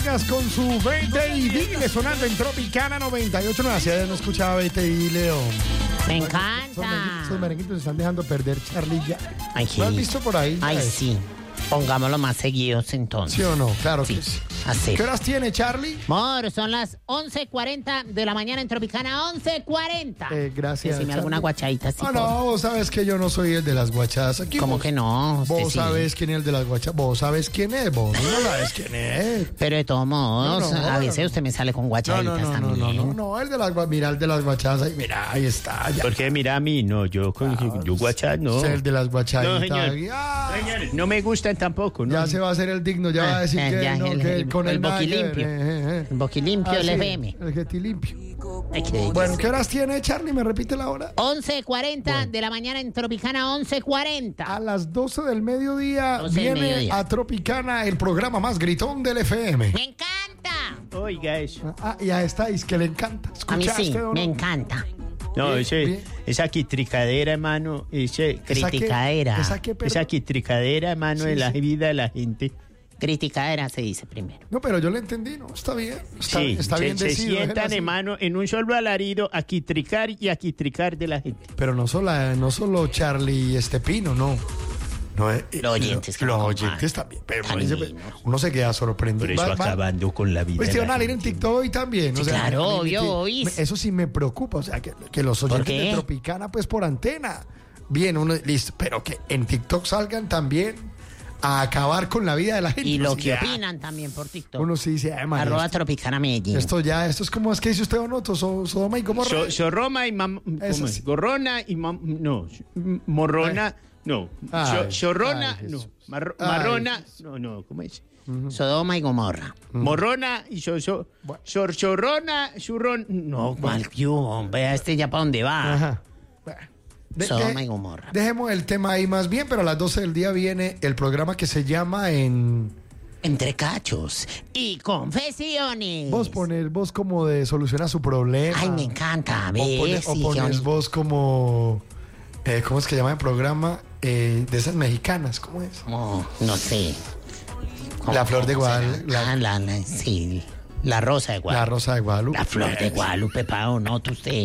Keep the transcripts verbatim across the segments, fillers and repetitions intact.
Vargas con su Vete y Dile sonando en Tropicana noventa y ocho. No, hacía no escuchaba Vete y Dile. Oh. Me encanta. Esos merenguitos se están dejando perder, Charlie, ya. Ay, ¿Lo has visto por ahí? Ay, sí. Pongámoslo más seguidos entonces. ¿Sí o no? Claro sí, que sí. Así. ¿Qué horas tiene, Charlie? Amor, son las once cuarenta de la mañana en Tropicana, once cuarenta. Eh, gracias. Decime alguna guachadita. Ah, no, vos sabes que yo no soy el de las guachadas aquí. ¿Cómo vos, que no? Vos sí. sabes quién es el de las guachadas. Vos sabes quién es, vos no sabes quién es. Pero de todos modos, no, no, a veces no. usted me sale con guachaditas no, no, no, también. No, no, no, no, el de las, mira, el de las guachadas, ahí, mira, ahí está. Ya. ¿Por qué mira a mí? No, yo con Ah, yo guachas, no. El de las guachaditas. No, señor. Ah, Señores, no me gustan tampoco, ¿no? ya se va a hacer el digno, ya Ah, va a decir eh, que, ya, no, el- que el- con el el nada que ver, boquilimpio. eh, eh, eh. El boquilimpio, Ah, el sí, F M. El que te limpio. Ay, qué belleza. Bueno, ¿qué horas tiene, Charlie? ¿Me repite la hora? once cuarenta Bueno. de la mañana en Tropicana, once cuarenta. A las doce del mediodía doce del viene mediodía. a Tropicana el programa más gritón del F M. ¡Me encanta! Oiga eso. Ah, ya estáis, que le encanta. A mí sí, ¿Escuchaste o no? me encanta. No, Bien, ese, bien. esa quitricadera, hermano, ese, ¿Esa qué? Criticadera. ¿Esa qué, perdón? esa quitricadera, hermano, Sí, de la sí. vida de la gente. Criticadera se dice primero. No, pero yo le entendí, ¿no? Está bien. Está, Sí, está se, bien se decidido, déjelo sientan, así. hermano, en un solo alarido a quitricar y a quitricar de la gente. Pero no solo, no solo Charlie y Estepino, no. No, eh, Los oyentes que Los no oyentes comparten. también. Pero Tan uno, dice, lindos. uno se queda sorprendido. Por eso Va- va- acabando con la vida. Pues de te van la a salir en gente. TikTok hoy también. Sí, o sea, claro, me- obvio, me- oís. Eso sí me preocupa. O sea, que, que los oyentes qué? de Tropicana, pues por antena. Bien, uno listo. Pero que en TikTok salgan también a acabar con la vida de la gente. Y lo Pues, que ya. opinan también por TikTok. Uno sí dice, ay, María, Arroba esto, Tropicana Medellín. esto ya, esto es como es que dice usted o no, so, Sodoma y Gomorra. So- Sorroma y mam, Eso ¿cómo es? sí. Gorrona y mam, no, m- morrona, no, Ay, So- Sorrona, ay, no, Jesús. Marro- Ay, marrona, Jesús. no, no, ¿cómo es? Sodoma y Gomorra. Morrona y so, so, Bueno. sor, sorrona, surrón, no, ¿Cuál que Vea este ya para dónde va. Ajá. Bueno, de- Sodoma de- y Gomorra. Dejemos el tema ahí más bien, pero a las doce del día viene el programa que se llama en... Entre cachos y confesiones. Vos pones vos como de soluciona su problema. Ay, me encanta. O, Ve, pones, o sí, qué pones bonito. vos como... eh, ¿Cómo es que llama el programa? Eh, de esas mexicanas, ¿cómo es? Como, no sé. ¿Cómo- La flor de cómo será? Guadalupe, la- Ah, la, la- sí. La rosa de La Guadalupe. Rosa de Guadalupe. La flor de Guadalupe, Pao, no tú usted.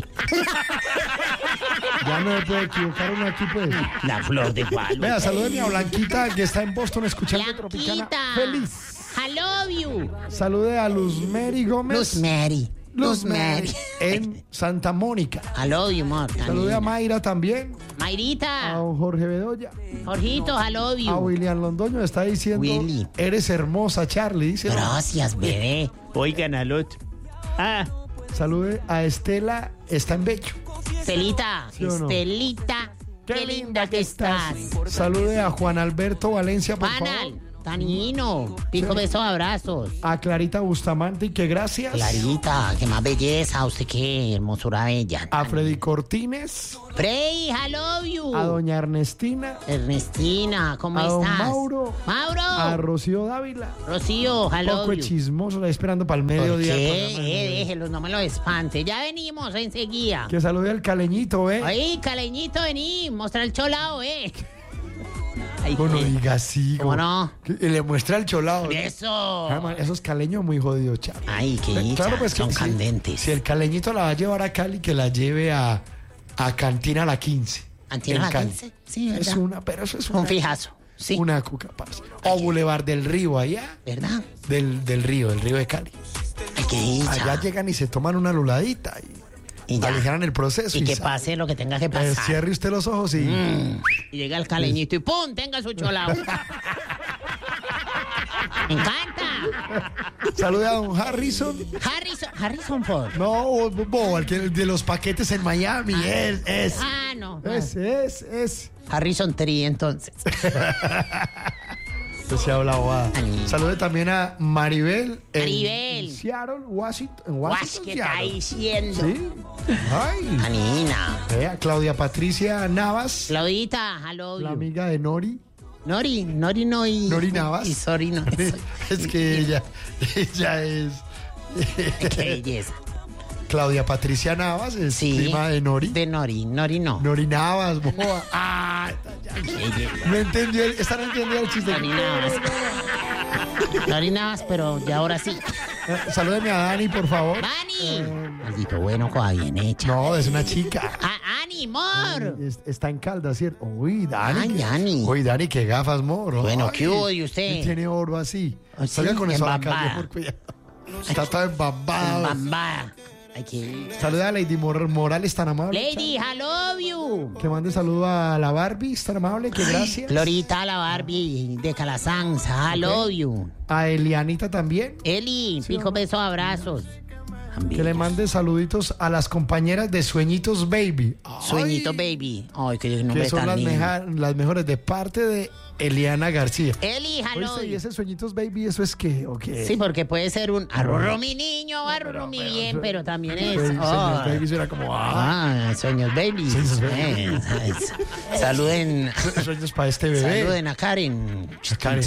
Ya no me puede equivocar uno aquí, pues. La flor de Guadalupe. Vea, salúdeme a Blanquita, que está en Boston escuchando Tropicana. Blanquita. Feliz. I love you. Salude a Luz Mary Gómez. Luz Mary. Luz Mary. En Santa Mónica. I love you, amor. Salude a Mayra también. A Mayrita. don Jorge Bedoya. Jorgito, I love A you. William Londoño está diciendo, Willy. eres hermosa, Charlie. Dice. Gracias, bebé. oigan al otro. Ah, Salude a Estela, está en Becho. Estelita, ¿Sí o no? Estelita, qué, linda que estás. Salude a Juan Alberto Valencia, por Panal, favor. Tanino, pico, Sí. besos, abrazos. A Clarita Bustamante, y que gracias. Clarita, qué más belleza, usted qué hermosura bella. A Freddy Cortines, Frey, I love you. a doña Ernestina, Ernestina, ¿cómo a don estás? Mauro, Mauro. a Rocío Dávila. Rocío, I love Poco de you. chismoso, la esperando para el ¿Por mediodía. qué? del programa del Eh, mediodía. déjelo, no me lo espante. Ya venimos enseguida. Que salude al caleñito, ¿eh? Ay, caleñito, vení, mostra el cholao, eh. Ay, Bueno, qué- diga así. ¿Cómo como- no? que- y le muestra el cholado. Eso. Ah, man, esos caleños muy jodidos, Charlie. Ay, qué Eh, dicha, que son si- candentes. Si el caleñito la va a llevar a Cali, que la lleve a, a Cantina La quince. ¿Cantina en La Cali. quince? Sí, Es ¿verdad? una, pero eso es una, Un fijazo, sí. una cuca, parce. O Boulevard del Río, allá. ¿Verdad? Del, del río, del río de Cali. Ay, qué dicha. Allá llegan y se toman una luladita y, Y ya. aligeran el proceso. Y que sale. pase lo que tenga que Eh, pasar. cierre usted los ojos y... Mm. Y llega el caleñito y ¡pum! Tenga su cholao. Me encanta. Saluda a don Harrison. Harrison, Harrison Ford. No, bo- bo, el que el de los paquetes en Miami. Es, es. Ah, no. Es, es, es. Harrison Tree, entonces. Usted se habla bobada. Ani. Salude también a Maribel. en Maribel. Seattle, Washington. En Guas, Washington, ¿qué está Seattle. diciendo? Sí. Ay. Anina. Vea, Claudia Patricia Navas, Claudita, hello la you. amiga de Nori. Nori, Nori no y... Nori Navas. Y sorry no. Es que ella, ella es Qué belleza. Claudia Patricia Navas, es Sí. prima de Nori. De Nori, Nori no. Nori Navas, boba. Ah, Qué belleza. no entendió, el- esta no entendió el chiste. Nori Navas. Florinabas, pero ya ahora sí. Eh, salúdeme a Dani, por favor. ¡Dani! Maldito bueno, cosa bien hecha. No, es una chica. ¡Ah, Ani, mor! Es- está en Caldas, ¿cierto? Uy, Dani. Ay, Dani. Uy, Dani, qué gafas, moro. Bueno, Ay, ¿qué hubo de usted? y tiene oro así. ¿Ah, Salga sí? con eso a la Embambada. calle, por cuidado. Está todo embambado. Bambada. Ay, que... Saluda a Lady Mor- Morales, tan amable. Lady, I love you. Que mande saludo a la Barbie, tan amable, que gracias. Florita, la Barbie de Calasanza, I love you. A Elianita también. Eli, pico, besos, abrazos. Que le mande saluditos a las compañeras de Sueñitos Baby. Ay, Sueñito baby. Ay, que nombre que son tan las, lindo. meja- las mejores de parte de Eliana García. Eli, I love Oíste, ¿y you. ese Sueñitos Baby, eso es qué? ¿O qué? Sí, porque puede ser un arrurro mi niño, arrurro mi bien, pero también es. Sueños oh. Baby suena como, ah, Ah, sueños baby. Sueños baby. Eh, es- saluden, sueños para este bebé. saluden a Karen. A Karen.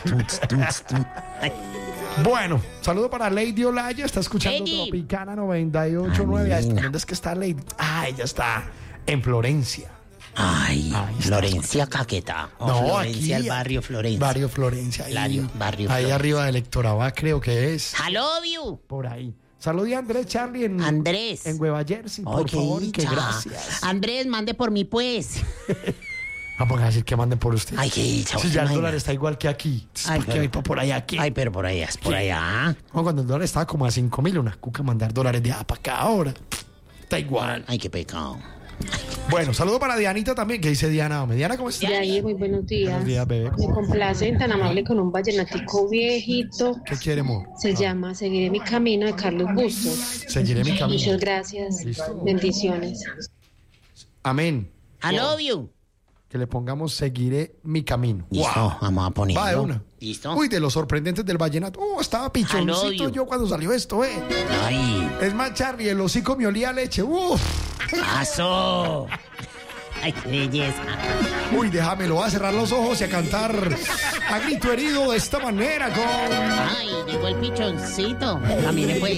Ay, Bueno, saludo para Lady Olaya, está escuchando Lady. Tropicana noventa y ocho punto nueve. Ay, niña. ¿Dónde es que está Lady? Ah, ella está en Florencia. Ay, Ahí está. Florencia Caqueta. O No, Florencia, aquí. el barrio Florencia. Barrio Florencia. Ahí, Barrio- barrio ahí Florencia. arriba de Electorabá creo que es. I love you. Por ahí. Saludos a Andrés Charlie en, Andrés. en Nueva Jersey, Ay, por qué favor, y que dicha. gracias. Andrés, mande por mí, pues. Vamos a decir que manden por usted. Ay, qué dicha. Si ¿se ya el imagina? dólar está igual que aquí. Ay, ¿Por qué pero- hay pa- por ahí aquí? Ay, pero por allá, es por allá. No, cuando el dólar estaba como a cinco mil, una cuca mandar dólares de allá para acá ahora. Está igual. Ay, qué pecado. Bueno, saludo para Dianita también, que dice Diana. Hombre, Diana, ¿cómo estás? De ahí, muy buenos días. Buenos días, bebé. Me complacen tan amable con un vallenatico viejito. ¿Qué quiere, amor? Se llama Seguiré mi camino de Carlos Bustos. Seguiré mi camino. Muchas gracias. Listo. Bendiciones. Amén. I love you. Que le pongamos seguiré mi camino. Listo, Wow. vamos a ponerlo. Va de una. ¿Listo? Uy, de los sorprendentes del vallenato. Oh, estaba I love pichoncito you. yo cuando salió esto, eh. Ay, Es más, Charlie, el hocico me olía a leche. Uf. paso. Ay, qué belleza. Uy, déjame, lo voy a cerrar los ojos y a cantar a grito herido de esta manera con... Ay, llegó el pichoncito. Camine pues.